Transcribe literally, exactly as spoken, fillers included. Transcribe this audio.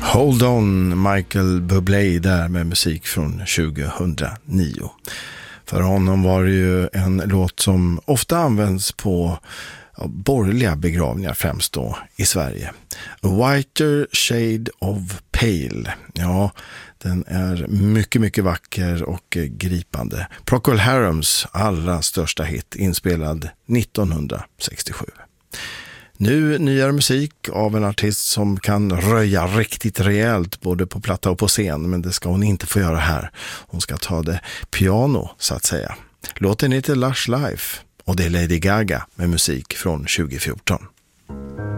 Hold on, Michael Bublé där med musik från tjugohundranio. För honom var det ju en låt som ofta används på borgerliga begravningar, främst då i Sverige. A Whiter Shade of Pale. Ja, den är mycket, mycket vacker och gripande. Procol Harums allra största hit, inspelad nittonhundrasextiosju. Nu nyare musik av en artist som kan röja riktigt rejält både på platta och på scen, men det ska hon inte få göra här. Hon ska ta det piano så att säga. Låten heter Lush Life och det är Lady Gaga med musik från tjugofjorton.